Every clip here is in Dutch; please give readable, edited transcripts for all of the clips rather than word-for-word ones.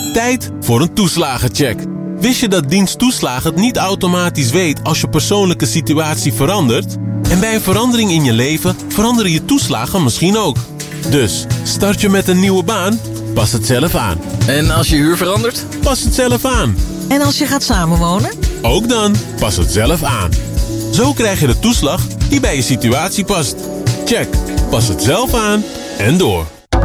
Tijd voor een toeslagencheck. Wist je dat dienst toeslagen het niet automatisch weet als je persoonlijke situatie verandert? En bij een verandering in je leven veranderen je toeslagen misschien ook. Dus, start je met een nieuwe baan? Pas het zelf aan. En als je huur verandert? Pas het zelf aan. En als je gaat samenwonen? Ook dan, pas het zelf aan. Zo krijg je de toeslag die bij je situatie past. Check, pas het zelf aan en door.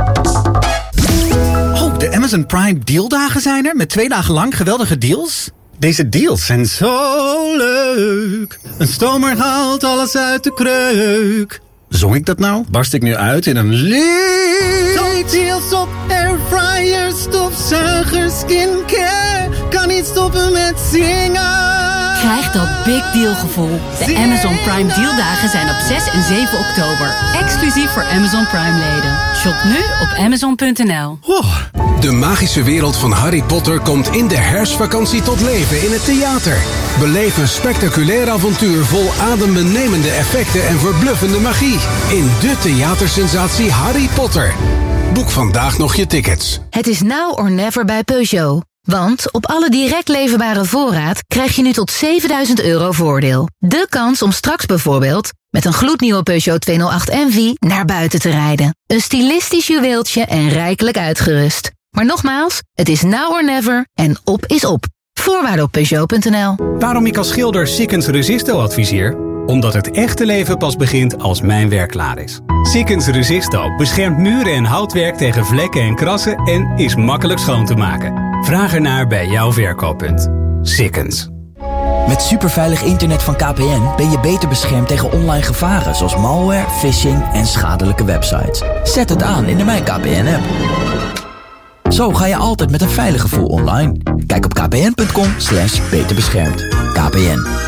Oh, de Amazon Prime dealdagen zijn er met 2 dagen lang geweldige deals. Deze deals zijn zo leuk. Een stomer haalt alles uit de kreuk. Zong ik dat nou? Barst ik nu uit in een lied? Topdeals op airfryers, stofzuigers, skincare. Kan niet stoppen met zingen. Krijg dat big deal gevoel. De Amazon Prime dealdagen zijn op 6 en 7 oktober. Exclusief voor Amazon Prime leden. Shop nu op Amazon.nl. De magische wereld van Harry Potter komt in de herfstvakantie tot leven in het theater. Beleef een spectaculair avontuur vol adembenemende effecten en verbluffende magie. In de theatersensatie Harry Potter. Boek vandaag nog je tickets. Het is now or never bij Peugeot. Want op alle direct leverbare voorraad krijg je nu tot €7.000 voordeel. De kans om straks bijvoorbeeld met een gloednieuwe Peugeot 208 Envy naar buiten te rijden. Een stilistisch juweeltje en rijkelijk uitgerust. Maar nogmaals, het is now or never en op is op. Voorwaarden op Peugeot.nl. Waarom ik als schilder Sikkens Resisto adviseer? Omdat het echte leven pas begint als mijn werk klaar is. Sikkens Resisto beschermt muren en houtwerk tegen vlekken en krassen en is makkelijk schoon te maken. Vraag ernaar bij jouw verkooppunt. Sikkens. Met superveilig internet van KPN ben je beter beschermd tegen online gevaren zoals malware, phishing en schadelijke websites. Zet het aan in de Mijn KPN-app. Zo ga je altijd met een veilig gevoel online. Kijk op kpn.com/beterbeschermd. KPN.